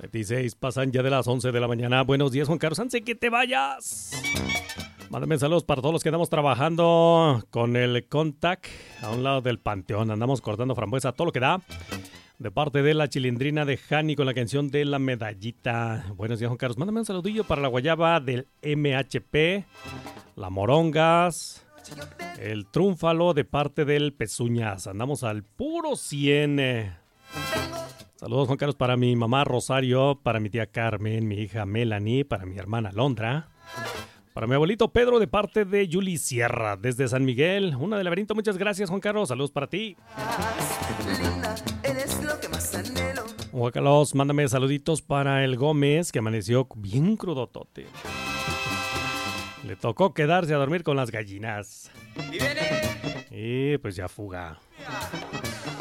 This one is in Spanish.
7:06, pasan ya de las 11 de la mañana. Buenos días, Juan Carlos. Antes de que te vayas, mándame saludos para todos los que andamos trabajando con el Contact a un lado del Panteón. Andamos cortando frambuesa, todo lo que da. De parte de la Chilindrina de Jani con la canción de la medallita. Buenos días, Juan Carlos. Mándame un saludillo para la guayaba del MHP, la Morongas, el Trúnfalo de parte del Pezuñas. Andamos al puro 100. Saludos, Juan Carlos, para mi mamá Rosario, para mi tía Carmen, mi hija Melanie, para mi hermana Londra, para mi abuelito Pedro de parte de Yuli Sierra, desde San Miguel. Una de Laberinto, muchas gracias, Juan Carlos. Saludos para ti. Juan Carlos, mándame saluditos para el Gómez, que amaneció bien crudotote. Le tocó quedarse a dormir con las gallinas. Y pues ya fuga.